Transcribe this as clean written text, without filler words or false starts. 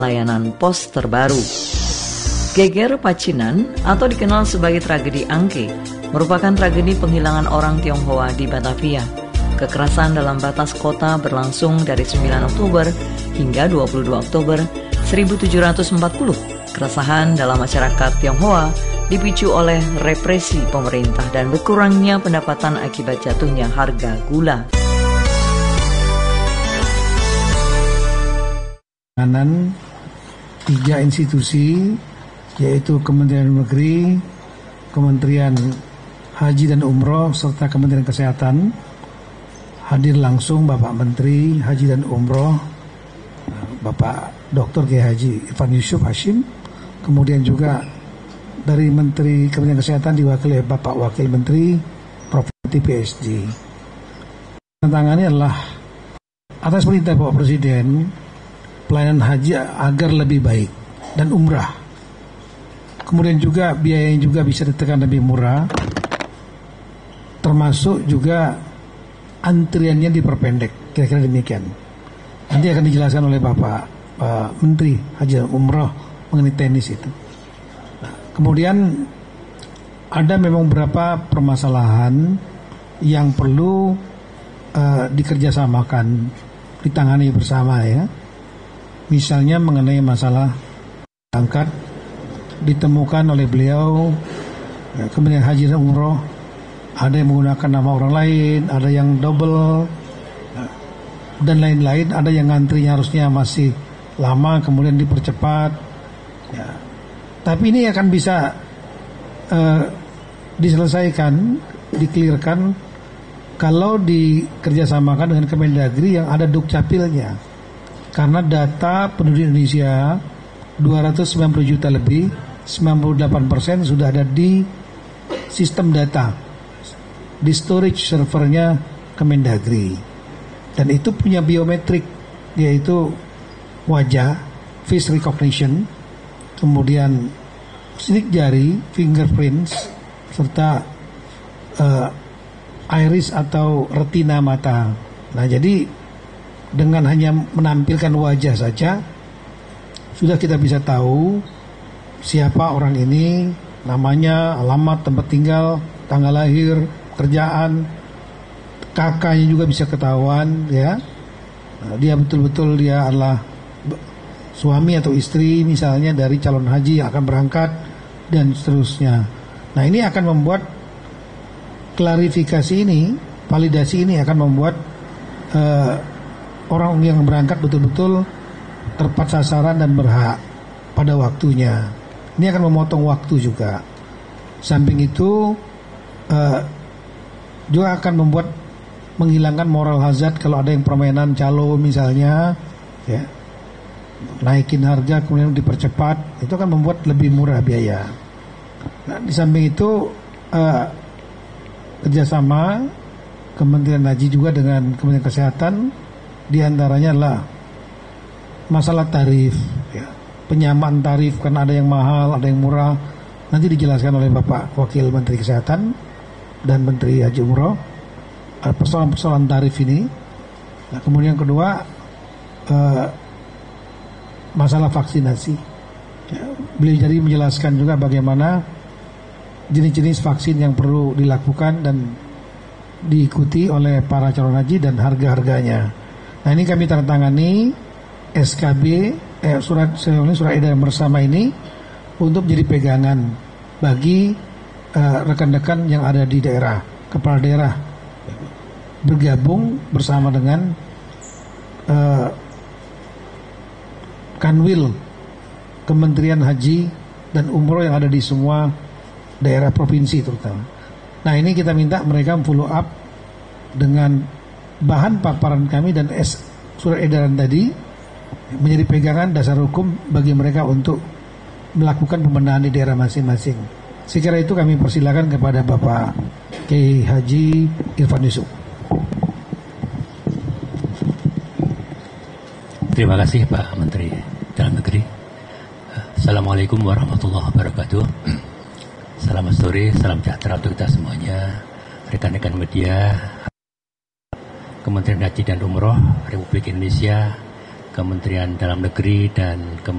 layanan pos terbaru. Geger Pacinan atau dikenal sebagai tragedi Angke merupakan tragedi penghilangan orang Tionghoa di Batavia. Kekerasan dalam batas kota berlangsung dari 9 Oktober hingga 22 Oktober 1740. Keresahan dalam masyarakat Tionghoa dipicu oleh represi pemerintah dan berkurangnya pendapatan akibat jatuhnya harga gula. Tiga institusi, yaitu Kementerian Negeri, Kementerian Haji dan Umroh, serta Kementerian Kesehatan. Hadir langsung Bapak Menteri Haji dan Umroh, Bapak Dr. Kiai Haji Irfan Yusuf Hashim. Kemudian juga dari Menteri Kementerian Kesehatan diwakili Bapak Wakil Menteri Prof. PSD. Tantangannya adalah atas perintah Bapak Presiden, pelayanan haji agar lebih baik dan umrah. Kemudian juga biayanya juga bisa ditekan lebih murah, termasuk juga antriannya diperpendek, kira-kira demikian. Nanti akan dijelaskan oleh Bapak Menteri Haji dan Umroh mengenai teknis itu. Nah, kemudian ada memang beberapa permasalahan yang perlu dikerjasamakan, ditangani bersama ya. Misalnya mengenai masalah berangkat, ditemukan oleh beliau Kementerian Haji dan Umroh ada yang menggunakan nama orang lain, ada yang double dan lain-lain, ada yang ngantrinya harusnya masih lama kemudian dipercepat ya. Tapi ini akan bisa diselesaikan, dikelirkan kalau dikerjasamakan dengan Kemendagri yang ada Dukcapilnya. Karena data penduduk Indonesia 290 juta lebih, 98% sudah ada di sistem data, di storage servernya Kemendagri. Dan itu punya biometrik, yaitu wajah, face recognition, kemudian sidik jari, fingerprints, serta iris atau retina mata. Nah, jadi dengan hanya menampilkan wajah saja sudah kita bisa tahu siapa orang ini, namanya, alamat, tempat tinggal, tanggal lahir, kerjaan, kakaknya juga bisa ketahuan ya. Dia betul-betul dia adalah suami atau istri misalnya dari calon haji yang akan berangkat dan seterusnya. Nah, ini akan membuat klarifikasi ini, validasi ini akan membuat orang yang berangkat betul-betul tepat sasaran dan berhak pada waktunya. Ini akan memotong waktu juga. Samping itu juga akan membuat menghilangkan moral hazard kalau ada yang permainan calo misalnya, ya, naikin harga kemudian dipercepat, itu akan membuat lebih murah biaya. Nah, di samping itu kerjasama Kementerian Haji juga dengan Kementerian Kesehatan. Di antaranya adalah masalah tarif ya. Penyamaan tarif, karena ada yang mahal, ada yang murah. Nanti dijelaskan oleh Bapak Wakil Menteri Kesehatan dan Menteri Haji Umroh persoalan-persoalan tarif ini. Nah, kemudian yang kedua masalah vaksinasi ya. Beliau jadi menjelaskan juga bagaimana jenis-jenis vaksin yang perlu dilakukan dan diikuti oleh para calon haji dan harga-harganya. Nah, ini kami tandatangani SKB, surat edaran bersama ini untuk menjadi pegangan bagi rekan-rekan yang ada di daerah, kepala daerah bergabung bersama dengan Kanwil Kementerian Haji dan Umroh yang ada di semua daerah provinsi terutama. Nah, ini kita minta mereka follow up dengan bahan paparan kami dan surat edaran tadi menjadi pegangan dasar hukum bagi mereka untuk melakukan pembenahan di daerah masing-masing. Sekira itu kami persilakan kepada Bapak Kiai Haji Irfan Yusuf. Terima kasih Pak Menteri Dalam Negeri. Assalamualaikum warahmatullahi wabarakatuh. Selamat sore, salam sejahtera untuk kita semuanya, rekan-rekan media, Kementerian Haji dan Umroh Republik Indonesia, Kementerian Dalam Negeri dan